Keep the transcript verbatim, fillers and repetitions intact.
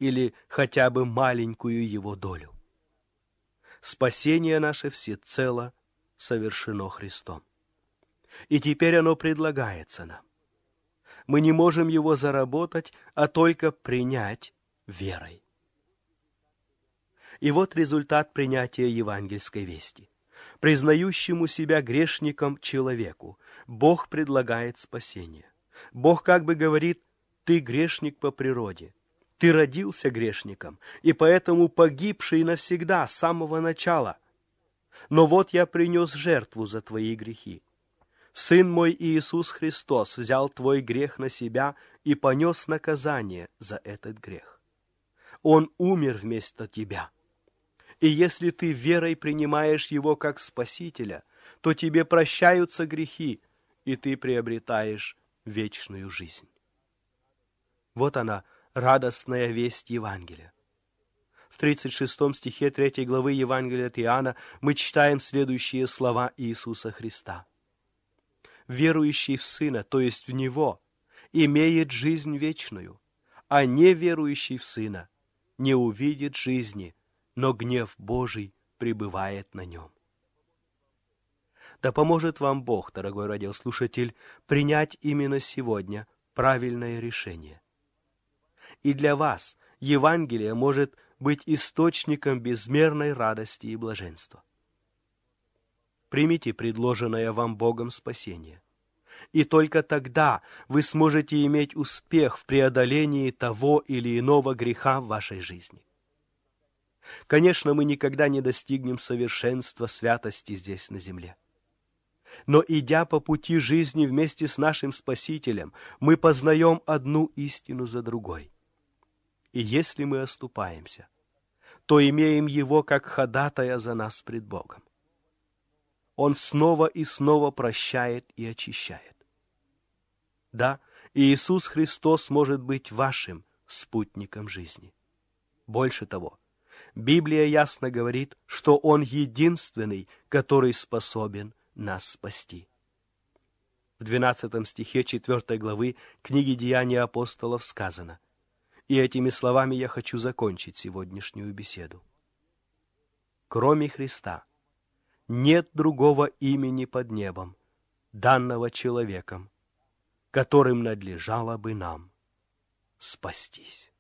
или хотя бы маленькую его долю. Спасение наше всецело совершено Христом. И теперь оно предлагается нам. Мы не можем его заработать, а только принять верой. И вот результат принятия евангельской вести. Признающему себя грешником человеку Бог предлагает спасение. Бог как бы говорит: ты грешник по природе, ты родился грешником, и поэтому погибший навсегда с самого начала. Но вот я принес жертву за твои грехи. Сын мой Иисус Христос взял твой грех на себя и понес наказание за этот грех. Он умер вместо тебя. И если ты верой принимаешь Его как Спасителя, то тебе прощаются грехи, и ты приобретаешь вечную жизнь. Вот она, радостная весть Евангелия. В тридцать шестом стихе третьей главы Евангелия от Иоанна мы читаем следующие слова Иисуса Христа. «Верующий в Сына, то есть в Него, имеет жизнь вечную, а неверующий в Сына не увидит жизни, но гнев Божий пребывает на нем». Да поможет вам Бог, дорогой радиослушатель, принять именно сегодня правильное решение. И для вас Евангелие может быть источником безмерной радости и блаженства. Примите предложенное вам Богом спасение, и только тогда вы сможете иметь успех в преодолении того или иного греха в вашей жизни. Конечно, мы никогда не достигнем совершенства святости здесь на земле. Но, идя по пути жизни вместе с нашим Спасителем, мы познаем одну истину за другой. И если мы оступаемся, то имеем Его как ходатая за нас пред Богом. Он снова и снова прощает и очищает. Да, Иисус Христос может быть вашим спутником жизни. Больше того, Библия ясно говорит, что Он единственный, который способен нас спасти. В двенадцатом стихе четвёртой главы книги «Деяния апостолов» сказано, и этими словами я хочу закончить сегодняшнюю беседу. Кроме Христа нет другого имени под небом, данного человеком, которым надлежало бы нам спастись.